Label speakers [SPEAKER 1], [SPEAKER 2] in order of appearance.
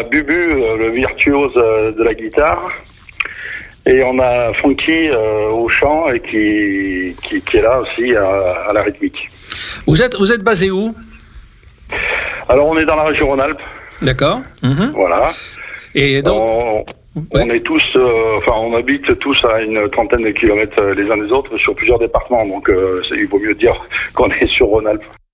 [SPEAKER 1] Bubu, le virtuose de la guitare. Et on a Funky au chant et qui est là aussi à la rythmique.
[SPEAKER 2] Vous êtes basé où ?
[SPEAKER 1] Alors on est dans la région Rhône-Alpes.
[SPEAKER 2] D'accord.
[SPEAKER 1] Voilà.
[SPEAKER 2] Et donc
[SPEAKER 1] on est tous, on habite tous à une trentaine de kilomètres les uns des autres sur plusieurs départements. Donc il vaut mieux dire qu'on est sur Rhône-Alpes.